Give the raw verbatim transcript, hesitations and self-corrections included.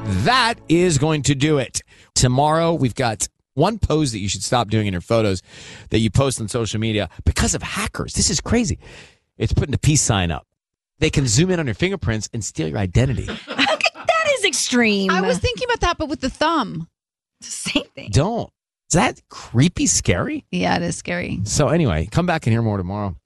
that is going to do it. Tomorrow, we've got one pose that you should stop doing in your photos that you post on social media because of hackers. This is crazy. It's putting a peace sign up. They can zoom in on your fingerprints and steal your identity. That is extreme. I was thinking about that, but with the thumb. Same thing. Don't. Is that creepy scary? Yeah, it is scary. So anyway, come back and hear more tomorrow.